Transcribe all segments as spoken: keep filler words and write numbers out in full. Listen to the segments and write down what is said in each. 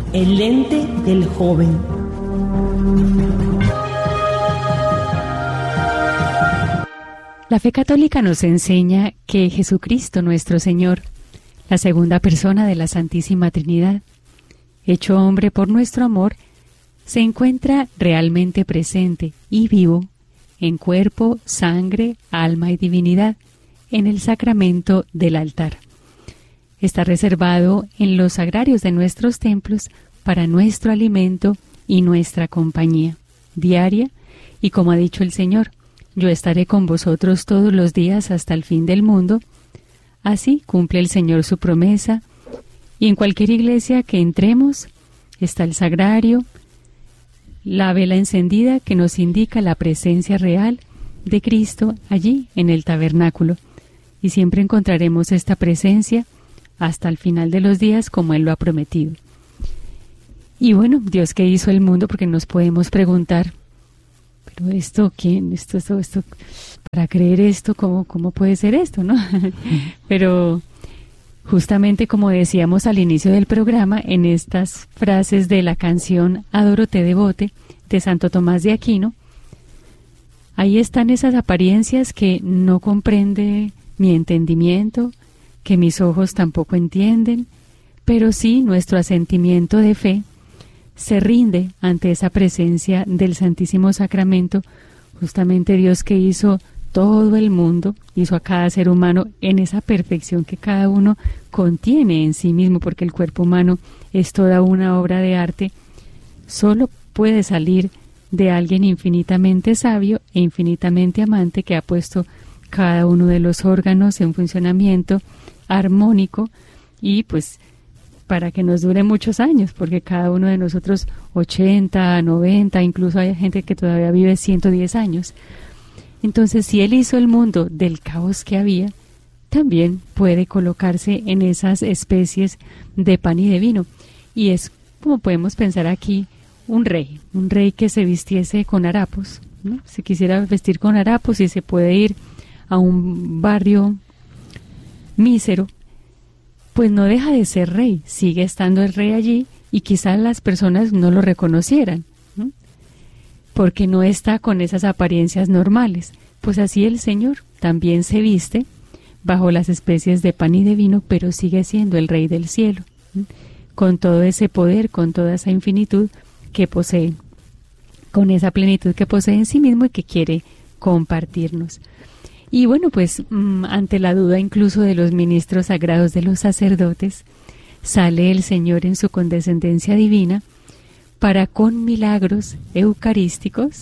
El lente del joven. La fe católica nos enseña que Jesucristo nuestro Señor, la segunda persona de la Santísima Trinidad, hecho hombre por nuestro amor, se encuentra realmente presente y vivo en cuerpo, sangre, alma y divinidad en el sacramento del altar. Está reservado en los sagrarios de nuestros templos para nuestro alimento y nuestra compañía diaria, y como ha dicho el Señor, yo estaré con vosotros todos los días hasta el fin del mundo. Así cumple el Señor su promesa, y en cualquier iglesia que entremos está el sagrario, la vela encendida que nos indica la presencia real de Cristo allí en el tabernáculo, y siempre encontraremos esta presencia hasta el final de los días como Él lo ha prometido. Y bueno, Dios que hizo el mundo, porque nos podemos preguntar, pero esto, ¿quién? Esto, esto, esto, para creer esto, ¿cómo, cómo puede ser esto, no? Pero justamente como decíamos al inicio del programa, en estas frases de la canción Adoro-te devote de Santo Tomás de Aquino, ahí están esas apariencias que no comprende mi entendimiento, que mis ojos tampoco entienden, pero sí nuestro asentimiento de fe se rinde ante esa presencia del Santísimo Sacramento. Justamente Dios que hizo todo el mundo, hizo a cada ser humano en esa perfección que cada uno contiene en sí mismo, porque el cuerpo humano es toda una obra de arte, solo puede salir de alguien infinitamente sabio e infinitamente amante que ha puesto cada uno de los órganos en funcionamiento armónico y pues para que nos dure muchos años, porque cada uno de nosotros ochenta, noventa, incluso hay gente que todavía vive ciento diez años. Entonces, si Él hizo el mundo del caos que había, también puede colocarse en esas especies de pan y de vino. Y es como podemos pensar aquí, un rey, un rey que se vistiese con harapos, ¿no? Si quisiera vestir con harapos y se puede ir a un barrio mísero, pues no deja de ser rey, sigue estando el rey allí y quizás las personas no lo reconocieran, ¿no? Porque no está con esas apariencias normales. Pues así el Señor también se viste bajo las especies de pan y de vino, pero sigue siendo el Rey del cielo, ¿no? Con todo ese poder, con toda esa infinitud que posee, con esa plenitud que posee en sí mismo y que quiere compartirnos. Y bueno, pues mmm, ante la duda incluso de los ministros sagrados, de los sacerdotes, sale el Señor en su condescendencia divina para con milagros eucarísticos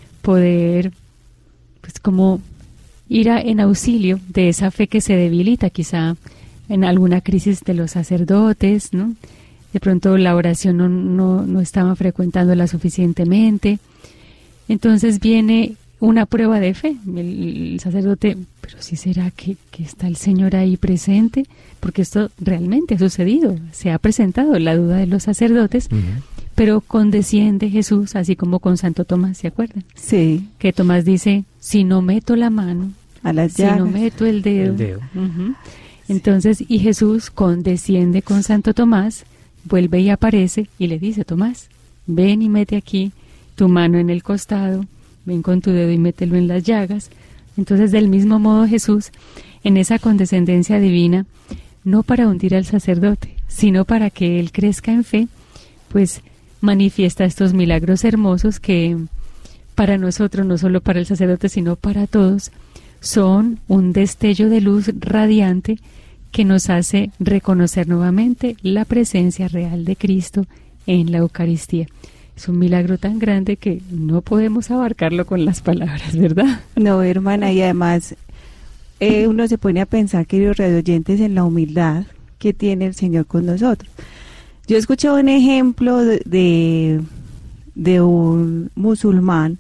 poder pues como ir a, en auxilio de esa fe que se debilita quizá en alguna crisis de los sacerdotes, ¿no? De pronto la oración no, no, no estaban frecuentándola suficientemente. Entonces viene una prueba de fe. El, el sacerdote, pero sí será que, que está el Señor ahí presente, porque esto realmente ha sucedido, se ha presentado la duda de los sacerdotes, uh-huh. Pero condesciende Jesús, así como con Santo Tomás, ¿se acuerdan? Sí. Que Tomás dice, si no meto la mano, a las si llagas. no meto el dedo. El dedo. Uh-huh. Entonces, y Jesús condesciende con Santo Tomás, vuelve y aparece y le dice, Tomás, ven y mete aquí tu mano en el costado, ven con tu dedo y mételo en las llagas. Entonces, del mismo modo Jesús, en esa condescendencia divina, no para hundir al sacerdote, sino para que él crezca en fe, pues manifiesta estos milagros hermosos que para nosotros, no solo para el sacerdote, sino para todos, son un destello de luz radiante que nos hace reconocer nuevamente la presencia real de Cristo en la Eucaristía. Es un milagro tan grande que no podemos abarcarlo con las palabras, ¿verdad? No, hermana, y además eh, uno se pone a pensar, queridos radioyentes, en la humildad que tiene el Señor con nosotros. Yo he escuchado un ejemplo de, de, de un musulmán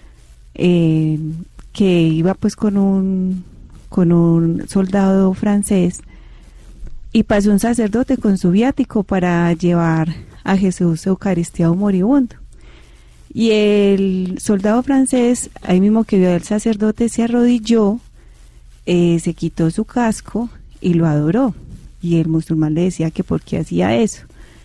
eh, que iba pues con un, con un soldado francés y pasó un sacerdote con su viático para llevar a Jesús Eucaristía a un moribundo. Y el soldado francés, ahí mismo que vio al sacerdote, se arrodilló, eh, se quitó su casco y lo adoró. Y el musulmán le decía que por qué hacía eso.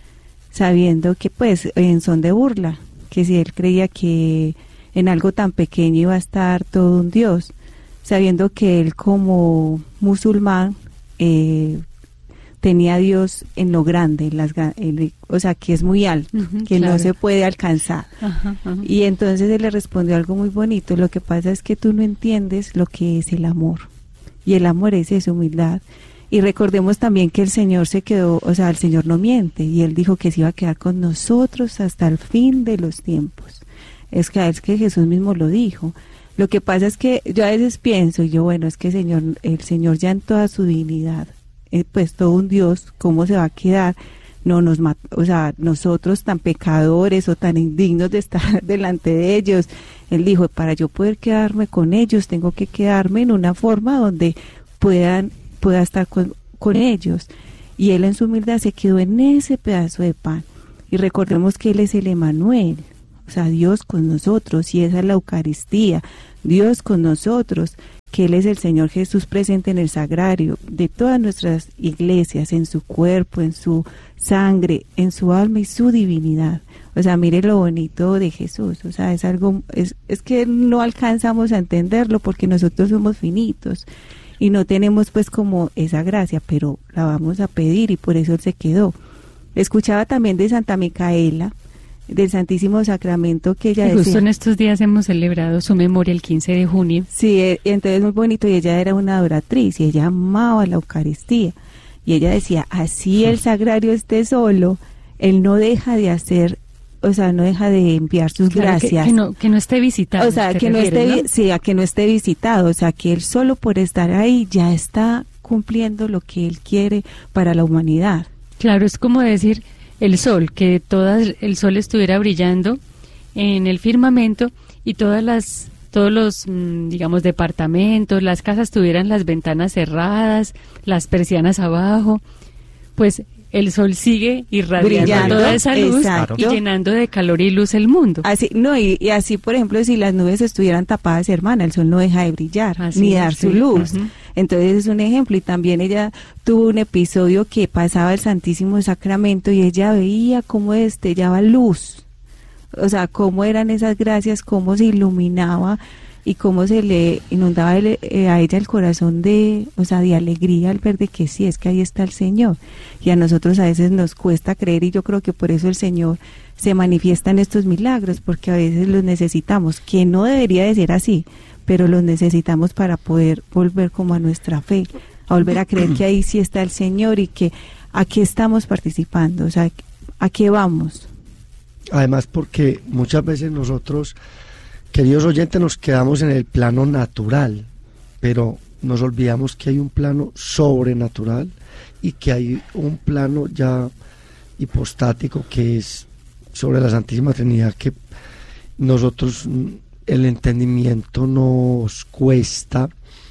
sabiendo que pues en son de burla, que si él creía que en algo tan pequeño iba a estar todo un Dios, sabiendo que él como musulmán eh, tenía a Dios en lo grande, en las, en, o sea, que es muy alto, uh-huh, que claro. no se puede alcanzar. Uh-huh, uh-huh. Y entonces él le respondió algo muy bonito: lo que pasa es que tú no entiendes lo que es el amor, y el amor es esa humildad. Y recordemos también que el Señor se quedó, o sea, el Señor no miente, y Él dijo que se iba a quedar con nosotros hasta el fin de los tiempos. Es que es que Jesús mismo lo dijo. Lo que pasa es que yo a veces pienso, y yo, bueno, es que el Señor, el Señor ya en toda su divinidad, eh, pues todo un Dios, ¿cómo se va a quedar? No nos mat- o sea, nosotros tan pecadores o tan indignos de estar delante de ellos. Él dijo, para yo poder quedarme con ellos, tengo que quedarme en una forma donde puedan pueda estar con, con ellos. Y él en su humildad se quedó en ese pedazo de pan. Y recordemos que él es el Emanuel, o sea, Dios con nosotros, y esa es la Eucaristía, Dios con nosotros, que él es el Señor Jesús presente en el sagrario de todas nuestras iglesias, en su cuerpo, en su sangre, en su alma y su divinidad. O sea, mire lo bonito de Jesús, o sea, es algo, es, es que no alcanzamos a entenderlo porque nosotros somos finitos y no tenemos pues como esa gracia, pero la vamos a pedir, y por eso él se quedó. Escuchaba también de Santa Micaela, del Santísimo Sacramento, que ella y justo decía, en estos días hemos celebrado su memoria el quince de junio. Sí, entonces muy bonito, y ella era una adoratriz, y ella amaba la Eucaristía, y ella decía, así el sagrario esté solo, él no deja de hacer, o sea, no deja de enviar sus claro, gracias. Que, que, no, que no esté visitado. O sea, que no refieres, esté, ¿no? sí, a que no esté visitado, o sea, que él solo por estar ahí ya está cumpliendo lo que él quiere para la humanidad. Claro, es como decir el sol, que todas, el sol estuviera brillando en el firmamento y todas las, todos los, digamos, departamentos, las casas tuvieran las ventanas cerradas, las persianas abajo, pues el sol sigue irradiando brillando, toda esa luz, exacto, y llenando de calor y luz el mundo. Así, no, y, y así, por ejemplo, si las nubes estuvieran tapadas, hermana, el sol no deja de brillar, así ni dar sí. su luz. Uh-huh. Entonces es un ejemplo. Y también ella tuvo un episodio que pasaba el Santísimo Sacramento y ella veía cómo destellaba luz. O sea, cómo eran esas gracias, cómo se iluminaba y cómo se le inundaba el, eh, a ella el corazón de, o sea, de alegría al ver de que sí, es que ahí está el Señor. Y a nosotros a veces nos cuesta creer, y yo creo que por eso el Señor se manifiesta en estos milagros, porque a veces los necesitamos, que no debería de ser así, pero los necesitamos para poder volver como a nuestra fe, a volver a creer que ahí sí está el Señor y que aquí estamos participando, o sea, ¿a qué vamos? Además, porque muchas veces nosotros, queridos oyentes, nos quedamos en el plano natural, pero nos olvidamos que hay un plano sobrenatural y que hay un plano ya hipostático que es sobre la Santísima Trinidad, que nosotros, el entendimiento nos cuesta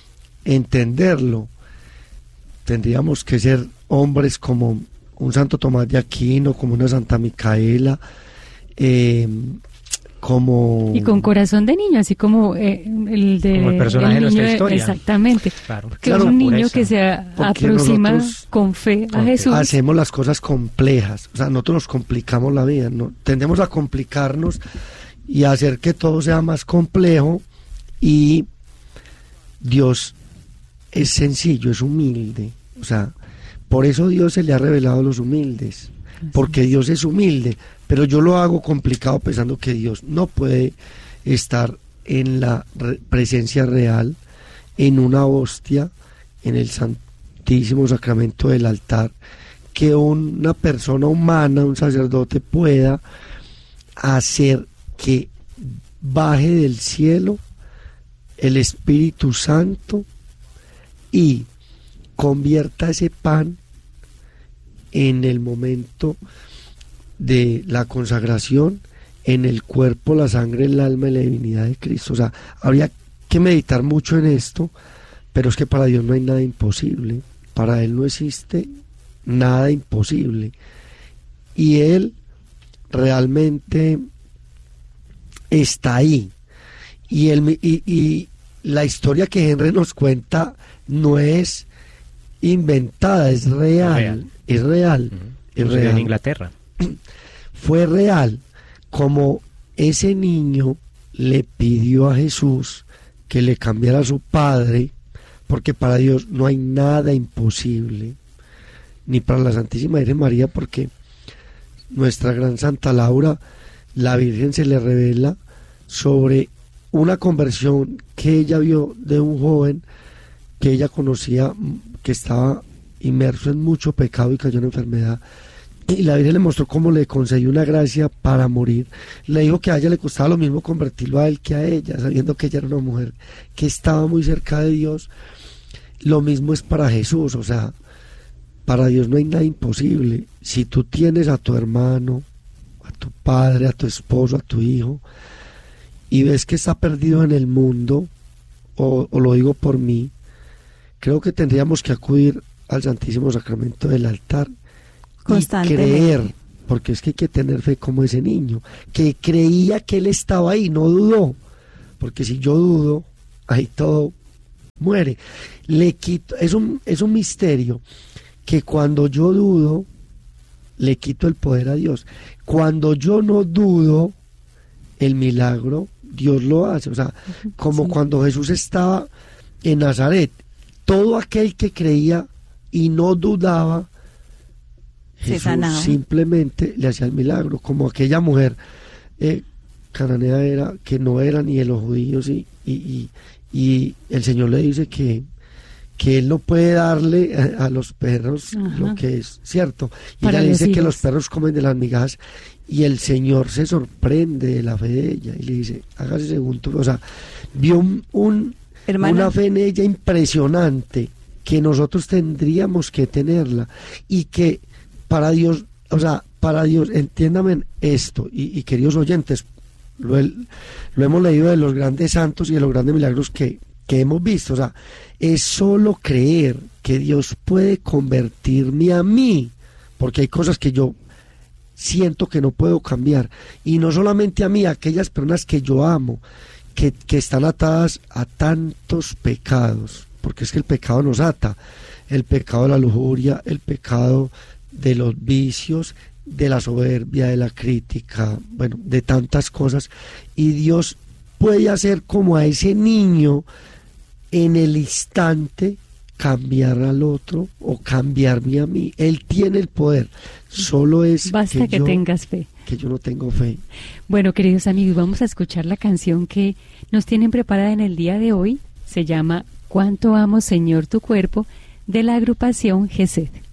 entenderlo. Tendríamos que ser hombres como un Santo Tomás de Aquino, como una Santa Micaela, eh, como y con corazón de niño, así como eh, el de como el personaje el de nuestra niño, historia. Exactamente, claro, que claro, es un niño pureza. que se a, aproxima con fe a Jesús. Hacemos las cosas complejas, o sea, nosotros nos complicamos la vida, ¿no? Tendemos a complicarnos y a hacer que todo sea más complejo, y Dios es sencillo, es humilde, o sea, por eso Dios se le ha revelado a los humildes, porque Dios es humilde, pero yo lo hago complicado pensando que Dios no puede estar en la re- presencia real, en una hostia, en el Santísimo Sacramento del altar, que una persona humana, un sacerdote, pueda hacer que baje del cielo el Espíritu Santo y convierta ese pan en el momento de la consagración en el cuerpo, la sangre, el alma y la divinidad de Cristo. O sea, habría que meditar mucho en esto, pero es que para Dios no hay nada imposible, para Él no existe nada imposible, y Él realmente está ahí, y, él, y, y la historia que Henry nos cuenta no es inventada, es real, es real, Uh-huh. es Sucedió real. en Inglaterra. fue real, como ese niño le pidió a Jesús que le cambiara a su padre, porque para Dios no hay nada imposible, ni para la Santísima Virgen María, porque nuestra gran Santa Laura, la Virgen se le revela sobre una conversión que ella vio de un joven que ella conocía, que estaba inmerso en mucho pecado y cayó en enfermedad, y la Virgen le mostró cómo le concedió una gracia para morir. Le dijo que a ella le costaba lo mismo convertirlo a él que a ella, sabiendo que ella era una mujer que estaba muy cerca de Dios. Lo mismo es para Jesús, o sea, para Dios no hay nada imposible. Si tú tienes a tu hermano, a tu padre, a tu esposo, a tu hijo, y ves que está perdido en el mundo, o, o lo digo por mí, creo que tendríamos que acudir al Santísimo Sacramento del altar y creer, porque es que hay que tener fe como ese niño, que creía que él estaba ahí, no dudó, porque si yo dudo, ahí todo muere. Le quito, es un, es un misterio que cuando yo dudo, le quito el poder a Dios. Cuando yo no dudo, el milagro Dios lo hace. O sea, como sí. Cuando Jesús estaba en Nazaret, todo aquel que creía y no dudaba, Jesús simplemente le hacía el milagro, como aquella mujer eh, cananea era, que no era ni de los judíos, y, y, y, y el Señor le dice que, que Él no puede darle a, a los perros Ajá. lo que es cierto, y Para ella le dice hijos. que los perros comen de las migajas, y el Señor se sorprende de la fe de ella, y le dice, hágase según tu, o sea, vio un, un, una fe en ella impresionante, que nosotros tendríamos que tenerla, y que para Dios, o sea, para Dios, entiéndame esto, y, y queridos oyentes, lo, lo hemos leído de los grandes santos y de los grandes milagros que, que hemos visto, o sea, es solo creer que Dios puede convertirme a mí, porque hay cosas que yo siento que no puedo cambiar, y no solamente a mí, a aquellas personas que yo amo, que, que están atadas a tantos pecados, porque es que el pecado nos ata, el pecado de la lujuria, el pecado de los vicios, de la soberbia, de la crítica, bueno, de tantas cosas, y Dios puede hacer como a ese niño en el instante cambiar al otro o cambiarme a mí. Él tiene el poder, solo es basta que, que yo, tengas fe, que yo no tengo fe. Bueno, queridos amigos, vamos a escuchar la canción que nos tienen preparada en el día de hoy. Se llama Cuánto amo, Señor, tu cuerpo, de la agrupación Gesed.